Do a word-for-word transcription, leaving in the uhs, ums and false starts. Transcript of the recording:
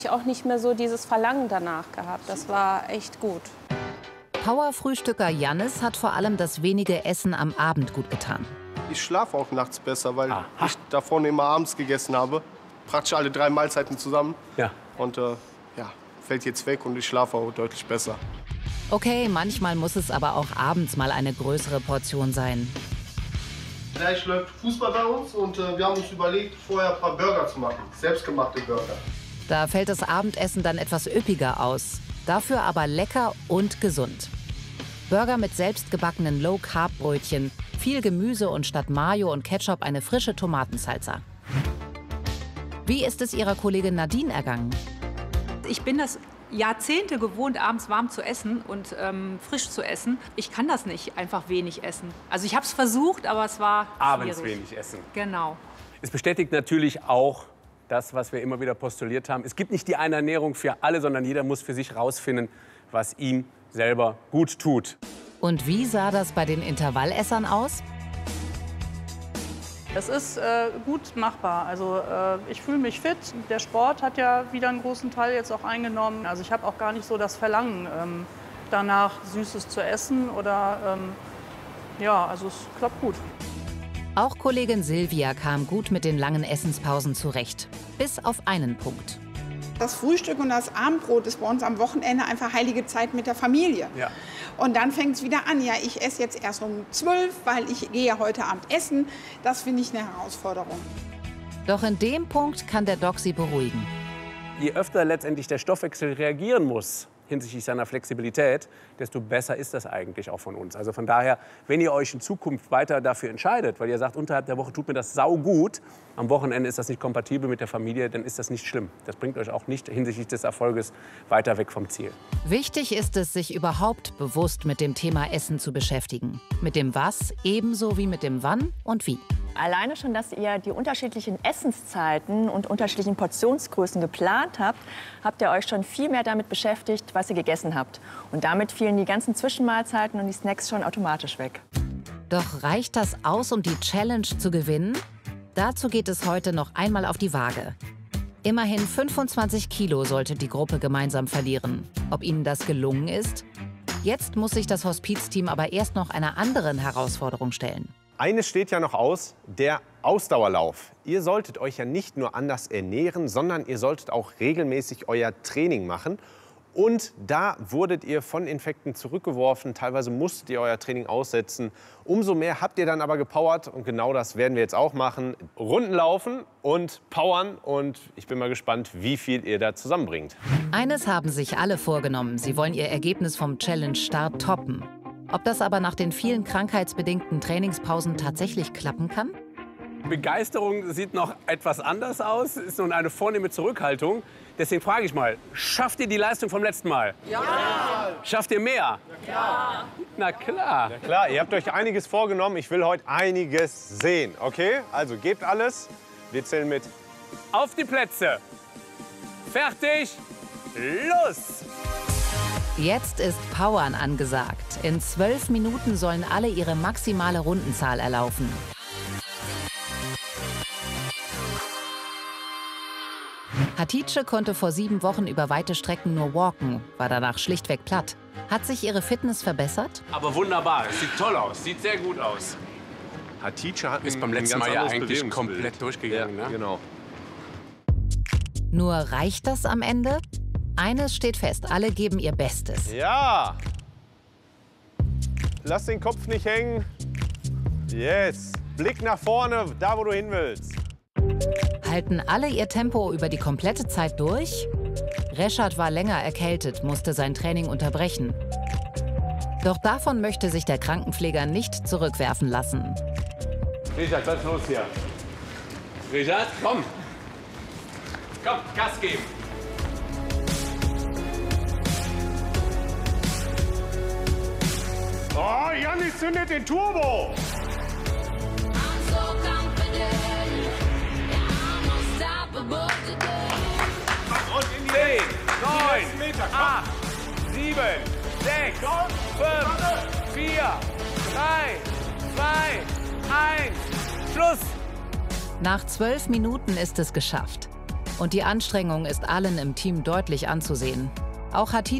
Ich habe auch nicht mehr so dieses Verlangen danach gehabt. Das war echt gut. Power-Frühstücker Jannis hat vor allem das wenige Essen am Abend gut getan. Ich schlafe auch nachts besser, weil Aha. ich davor immer abends gegessen habe. Praktisch alle drei Mahlzeiten zusammen. Ja. Und äh, ja, fällt jetzt weg und ich schlafe auch deutlich besser. Okay, manchmal muss es aber auch abends mal eine größere Portion sein. Gleich läuft Fußball bei uns und äh, wir haben uns überlegt, vorher ein paar Burger zu machen. Selbstgemachte Burger. Da fällt das Abendessen dann etwas üppiger aus. Dafür aber lecker und gesund. Burger mit selbstgebackenen Low-Carb-Brötchen, viel Gemüse und statt Mayo und Ketchup eine frische Tomatensalsa. Wie ist es Ihrer Kollegin Nadine ergangen? Ich bin das Jahrzehnte gewohnt, abends warm zu essen und ähm, frisch zu essen. Ich kann das nicht, einfach wenig essen. Also ich habe es versucht, aber es war Abends schwierig. wenig essen. Genau. Es bestätigt natürlich auch das, was wir immer wieder postuliert haben. Es gibt nicht die eine Ernährung für alle, sondern jeder muss für sich rausfinden, was ihm selber gut tut. Und wie sah das bei den Intervallessern aus? Es ist äh, gut machbar. Also äh, ich fühle mich fit. Der Sport hat ja wieder einen großen Teil jetzt auch eingenommen. Also ich habe auch gar nicht so das Verlangen ähm, danach, Süßes zu essen oder ähm, ja, also es klappt gut. Auch Kollegin Silvia kam gut mit den langen Essenspausen zurecht. Bis auf einen Punkt. Das Frühstück und das Abendbrot ist bei uns am Wochenende einfach heilige Zeit mit der Familie. Ja. Und dann fängt es wieder an. Ja, ich esse jetzt erst um zwölf, weil ich gehe ja heute Abend essen. Das finde ich eine Herausforderung. Doch in dem Punkt kann der Doc sie beruhigen. Je öfter letztendlich der Stoffwechsel reagieren muss hinsichtlich seiner Flexibilität, desto besser ist das eigentlich auch von uns. Also von daher, wenn ihr euch in Zukunft weiter dafür entscheidet, weil ihr sagt, unterhalb der Woche tut mir das saugut, am Wochenende ist das nicht kompatibel mit der Familie, dann ist das nicht schlimm. Das bringt euch auch nicht hinsichtlich des Erfolges weiter weg vom Ziel. Wichtig ist es, sich überhaupt bewusst mit dem Thema Essen zu beschäftigen. Mit dem Was ebenso wie mit dem Wann und Wie. Alleine schon, dass ihr die unterschiedlichen Essenszeiten und unterschiedlichen Portionsgrößen geplant habt, habt ihr euch schon viel mehr damit beschäftigt, was ihr gegessen habt. Und damit fielen die ganzen Zwischenmahlzeiten und die Snacks schon automatisch weg. Doch reicht das aus, um die Challenge zu gewinnen? Dazu geht es heute noch einmal auf die Waage. Immerhin fünfundzwanzig Kilo sollte die Gruppe gemeinsam verlieren. Ob ihnen das gelungen ist? Jetzt muss sich das Hospizteam aber erst noch einer anderen Herausforderung stellen. Eines steht ja noch aus, der Ausdauerlauf. Ihr solltet euch ja nicht nur anders ernähren, sondern ihr solltet auch regelmäßig euer Training machen. Und da wurdet ihr von Infekten zurückgeworfen. Teilweise musstet ihr euer Training aussetzen. Umso mehr habt ihr dann aber gepowert. Und genau das werden wir jetzt auch machen. Runden laufen und powern. Und ich bin mal gespannt, wie viel ihr da zusammenbringt. Eines haben sich alle vorgenommen. Sie wollen ihr Ergebnis vom Challenge-Start toppen. Ob das aber nach den vielen krankheitsbedingten Trainingspausen tatsächlich klappen kann? Begeisterung sieht noch etwas anders aus, ist nun eine vornehme Zurückhaltung. Deswegen frage ich mal, schafft ihr die Leistung vom letzten Mal? Ja! Schafft ihr mehr? Ja! Na klar. Na klar, ihr habt euch einiges vorgenommen. Ich will heute einiges sehen, okay? Also gebt alles. Wir zählen mit. Auf die Plätze. Fertig. Los! Jetzt ist Powern angesagt. In zwölf Minuten sollen alle ihre maximale Rundenzahl erlaufen. Hatice konnte vor sieben Wochen über weite Strecken nur walken, war danach schlichtweg platt. Hat sich ihre Fitness verbessert? Aber wunderbar, es sieht toll aus, sieht sehr gut aus. Hatice hat Ist beim letzten Mal ja eigentlich komplett durchgegangen, ja, ne? Genau. Nur reicht das am Ende? Eines steht fest, alle geben ihr Bestes. Ja! Lass den Kopf nicht hängen. Yes! Blick nach vorne, da wo du hin willst. Halten alle ihr Tempo über die komplette Zeit durch? Reschat war länger erkältet, musste sein Training unterbrechen. Doch davon möchte sich der Krankenpfleger nicht zurückwerfen lassen. Richard, was ist los hier? Richard, komm! Komm, Gas geben! Oh, Jannis zündet den Turbo! Und in die zehn, neun, acht, sieben, sechs, fünf, vier, drei, zwei, eins, Schluss! Nach zwölf Minuten ist es geschafft. Und die Anstrengung ist allen im Team deutlich anzusehen. Auch Hatice